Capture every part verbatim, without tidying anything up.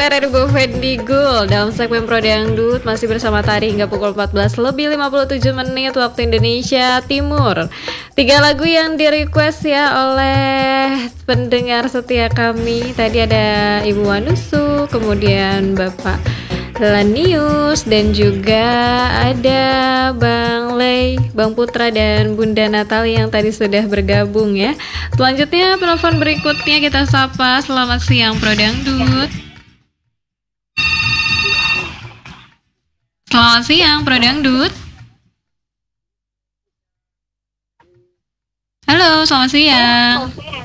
R R Go Vendigul dalam segmen Pro Dangdut masih bersama Tari hingga pukul empat belas lebih lima puluh tujuh menit waktu Indonesia Timur. Tiga lagu yang di request ya oleh pendengar setia kami. Tadi ada Ibu Wanusu, kemudian Bapak Lanius, dan juga ada Bang Lei, Bang Putra, dan Bunda Natali yang tadi sudah bergabung ya. Selanjutnya penelpon berikutnya kita sapa. Selamat siang Pro Dangdut. Selamat siang Pro Dangdut. Halo, selamat siang.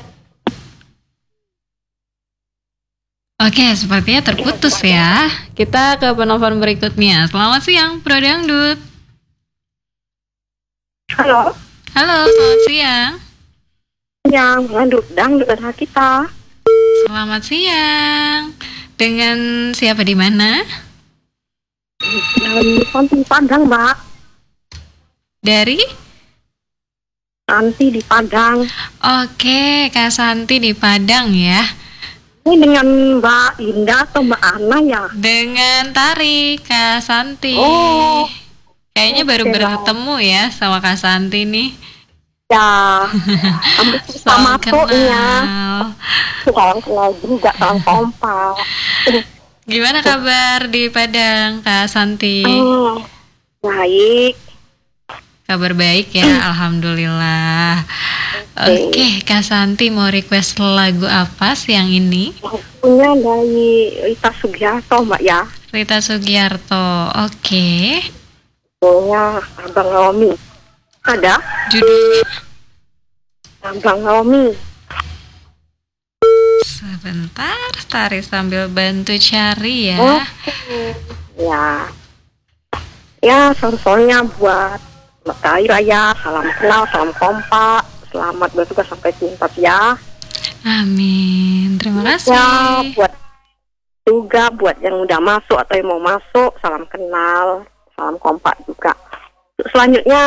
Oke, sepertinya terputus ya. Kita ke penelpon berikutnya. Selamat siang Pro Dangdut. Halo. Halo, selamat siang. Yang dangdut dangdut kita. Selamat siang. Dengan siapa di mana? Dari Santi Padang, Mbak. Dari? Santi di Padang. Oke, Kak Santi di Padang ya. Ini dengan Mbak Indah atau Mbak Ana ya? Dengan Tari, Kak Santi. Oh. Kayaknya baru Oke, bertemu ya sama Kak Santi nih. Ya. Ambil sama Salam tuanya. kenal. Salam kenal juga, salam kompak. Gimana kabar di Padang, Kak Santi? Oh, baik. Kabar baik ya, alhamdulillah. Oke, Kak Santi mau request lagu apa siang ini? Punya dari Rita Sugiarto, Mbak ya. Rita Sugiarto, oke. Punya Abang Romi. Ada? Judulnya? Abang Romi. Sebentar, Tari sambil bantu cari ya. Oh, ya. Ya, sore-sorenya buat Mbak Taira ya. Salam kenal, salam kompak. Selamat bertugas sampai tuntas ya. Amin, terima kasih. Ya, buat juga buat yang udah masuk atau yang mau masuk, salam kenal, salam kompak juga. Selanjutnya